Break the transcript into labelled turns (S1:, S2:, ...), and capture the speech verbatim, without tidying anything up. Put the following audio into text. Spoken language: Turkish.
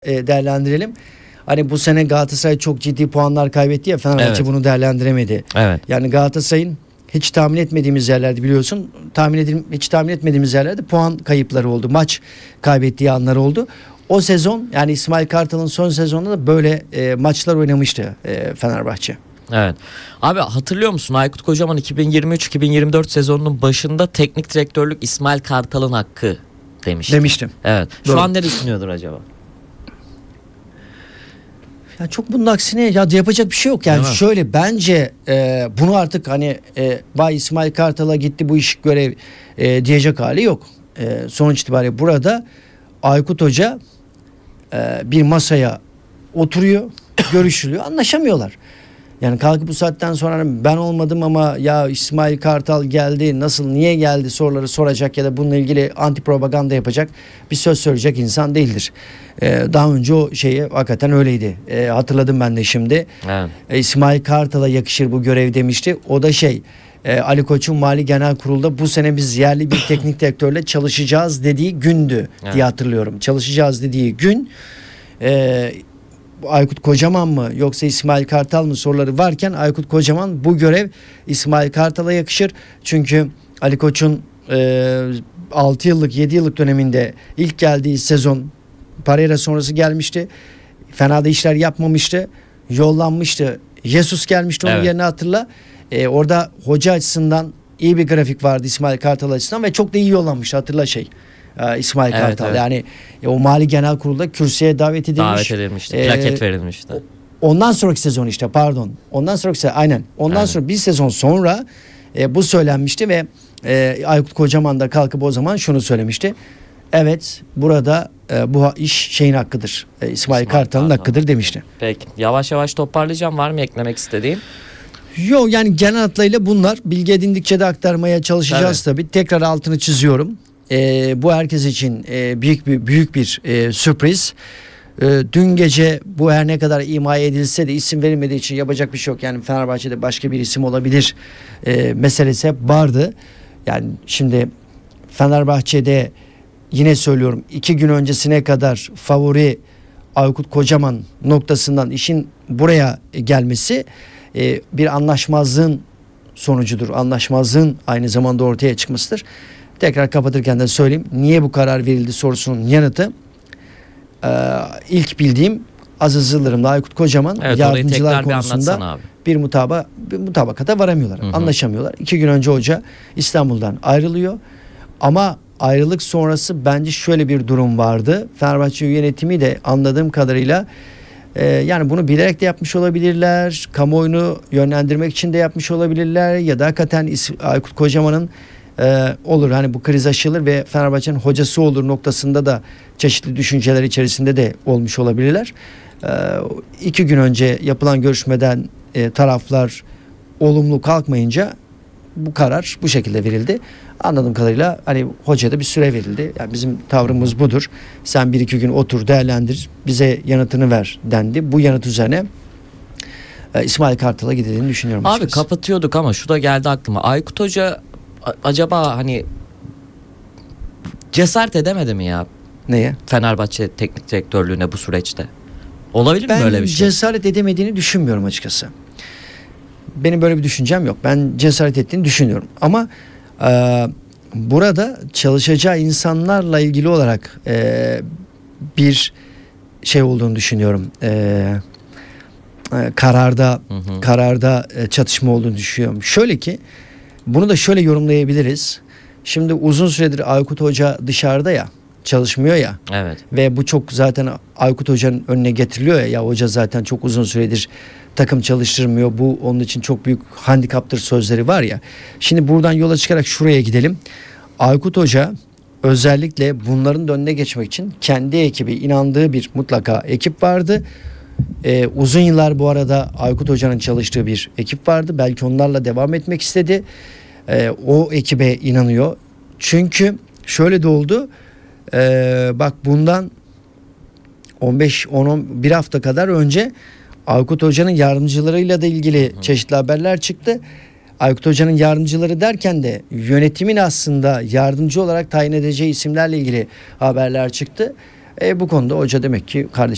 S1: e, değerlendirelim. Hani bu sene Galatasaray çok ciddi puanlar kaybetti ya, Fenerbahçe
S2: Evet.
S1: bunu değerlendiremedi.
S2: Evet.
S1: Yani Galatasaray'ın hiç tahmin etmediğimiz yerlerde, biliyorsun, tahmin edim, hiç tahmin etmediğimiz yerlerde puan kayıpları oldu. Maç kaybettiği anlar oldu. O sezon, yani İsmail Kartal'ın son sezonunda da böyle e, maçlar oynamıştı e, Fenerbahçe.
S2: Evet. Abi hatırlıyor musun, Aykut Kocaman iki bin yirmi üç iki bin yirmi dört sezonunun başında teknik direktörlük İsmail Kartal'ın hakkı demişti.
S1: Demiştim.
S2: Evet. Şu
S1: Doğru.
S2: an ne düşünüyordur acaba?
S1: Ya çok bunun aksine ya yapacak bir şey yok. Yani şöyle, bence e, bunu artık hani e, vay İsmail Kartal'a gitti bu iş görev e, diyecek hali yok. E, sonuç itibariyle burada Aykut Hoca e, bir masaya oturuyor, görüşülüyor, anlaşamıyorlar. Yani kalkıp bu saatten sonra ben olmadım ama ya İsmail Kartal geldi, nasıl, niye geldi soruları soracak ya da bununla ilgili anti propaganda yapacak bir söz söyleyecek insan değildir. Ee, daha önce o şeyi hakikaten öyleydi. Ee, hatırladım ben de şimdi.
S2: Evet.
S1: Ee, İsmail Kartal'a yakışır bu görev demişti. O da şey e, Ali Koç'un Mali Genel Kurulu'da bu sene biz yerli bir teknik direktörle çalışacağız dediği gündü
S2: Evet.
S1: diye hatırlıyorum. Çalışacağız dediği gün e, Aykut Kocaman mı yoksa İsmail Kartal mı soruları varken Aykut Kocaman bu görev İsmail Kartal'a yakışır. Çünkü Ali Koç'un e, altı yıllık yedi yıllık döneminde ilk geldiği sezon Pereira sonrası gelmişti. Fena da işler yapmamıştı. Yollanmıştı. Jesus gelmişti onun
S2: Evet.
S1: yerine, hatırla. E, orada hoca açısından iyi bir grafik vardı İsmail Kartal açısından ve çok da iyi yollanmıştı, hatırla şey. İsmail
S2: Evet,
S1: Kartal
S2: evet.
S1: yani e, o Mali Genel Kurulu'da kürsüye davet edilmiş.
S2: Davet edilmişti.
S1: Ee,
S2: Plaket verilmişti.
S1: Ondan sonraki sezon işte pardon. Ondan sonraki sezon aynen. Ondan
S2: Aynen.
S1: sonra bir sezon sonra e, bu söylenmişti ve e, Aykut Kocaman da kalkıp o zaman şunu söylemişti. Evet, burada e, bu iş şeyin hakkıdır. E, İsmail,
S2: İsmail
S1: Kartal'ın
S2: Kartal.
S1: hakkıdır demişti.
S2: Peki. Yavaş yavaş toparlayacağım. Var mı eklemek istediğin?
S1: Yok, yani genel hatlarıyla bunlar. Bilgi edindikçe de aktarmaya çalışacağız tabii. Tekrar altını çiziyorum. E, bu herkes için e, büyük bir büyük bir e, sürpriz. E, dün gece bu her ne kadar ima edilse de isim verilmediği için yapacak bir şey yok. Yani Fenerbahçe'de başka bir isim olabilir e, meselesi hep vardı. Yani şimdi Fenerbahçe'de yine söylüyorum, iki gün öncesine kadar favori Aykut Kocaman noktasından işin buraya gelmesi e, bir anlaşmazlığın sonucudur. Anlaşmazlığın aynı zamanda ortaya çıkmasıdır. Tekrar kapatırken de söyleyeyim. Niye bu karar verildi sorusunun yanıtı e, ilk bildiğim Aziz Yıldırım'la Aykut Kocaman
S2: Evet,
S1: yardımcılar konusunda
S2: abi.
S1: bir mutaba bir mutabakata varamıyorlar.
S2: Hı hı.
S1: Anlaşamıyorlar. İki gün önce hoca İstanbul'dan ayrılıyor. Ama ayrılık sonrası bence şöyle bir durum vardı. Fenerbahçe yönetimi de anladığım kadarıyla e, yani bunu bilerek de yapmış olabilirler. Kamuoyunu yönlendirmek için de yapmış olabilirler. Ya da hakikaten is- Aykut Kocaman'ın e, olur hani bu kriz aşılır ve Fenerbahçe'nin hocası olur noktasında da çeşitli düşünceler içerisinde de olmuş olabilirler. E, iki gün önce yapılan görüşmeden e, taraflar olumlu kalkmayınca bu karar bu şekilde verildi. Anladığım kadarıyla hani hocaya da bir süre verildi. Yani bizim tavrımız budur. Sen bir iki gün otur, değerlendir, bize yanıtını ver dendi. Bu yanıt üzerine e, İsmail Kartal'a gidildiğini düşünüyorum.
S2: Abi
S1: açıkçası.
S2: kapatıyorduk ama şu da geldi aklıma. Aykut Hoca a- acaba hani cesaret edemedi mi ya
S1: Neye?
S2: Fenerbahçe teknik direktörlüğüne bu süreçte? Olabilir
S1: Ben
S2: mi böyle bir şey?
S1: cesaret edemediğini düşünmüyorum açıkçası. Benim böyle bir düşüncem yok. Ben cesaret ettiğini düşünüyorum. Ama e, burada çalışacağı insanlarla ilgili olarak e, bir şey olduğunu düşünüyorum. E, e, kararda
S2: Hı hı.
S1: kararda e, çatışma olduğunu düşünüyorum. Şöyle ki bunu da şöyle yorumlayabiliriz. Şimdi uzun süredir Aykut Hoca dışarıda ya, çalışmıyor ya.
S2: Evet.
S1: Ve bu çok zaten Aykut Hoca'nın önüne getiriliyor ya. Ya hoca zaten çok uzun süredir takım çalıştırmıyor. Bu onun için çok büyük handikaptır sözleri var ya. Şimdi buradan yola çıkarak şuraya gidelim. Aykut Hoca özellikle bunların da önüne geçmek için kendi ekibi, inandığı bir mutlaka ekip vardı. Ee, uzun yıllar bu arada Aykut Hoca'nın çalıştığı bir ekip vardı. Belki onlarla devam etmek istedi. Ee, o ekibe inanıyor. Çünkü şöyle de oldu. Ee, bak bundan on beş on bir hafta kadar önce Aykut Hoca'nın yardımcılarıyla da ilgili Hı. çeşitli haberler çıktı. Aykut Hoca'nın yardımcıları derken de yönetimin aslında yardımcı olarak tayin edeceği isimlerle ilgili haberler çıktı. E, bu konuda hoca demek ki kardeşim